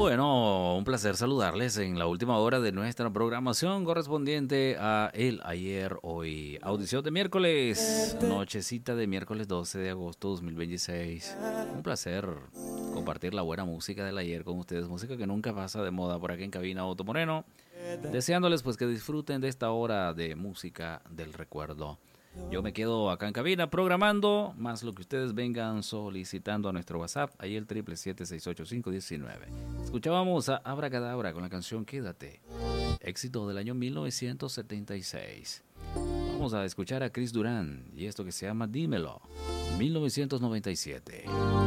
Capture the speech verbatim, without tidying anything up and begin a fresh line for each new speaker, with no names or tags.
Bueno, un placer saludarles en la última hora de nuestra programación correspondiente a el ayer, hoy. Audición de miércoles, nochecita de miércoles doce de agosto dos mil veintiséis. Un placer compartir la buena música del ayer con ustedes, música que nunca pasa de moda por aquí en cabina Otto Moreno. Deseándoles pues que disfruten de esta hora de música del recuerdo. Yo me quedo acá en cabina programando, más lo que ustedes vengan solicitando a nuestro WhatsApp, ahí el triple siete seis ocho cinco uno nueve. Escuchábamos a Abracadabra con la canción Quédate, éxito del año mil novecientos setenta y seis. Vamos a escuchar a Chris Durán y esto que se llama Dímelo, mil novecientos noventa y siete.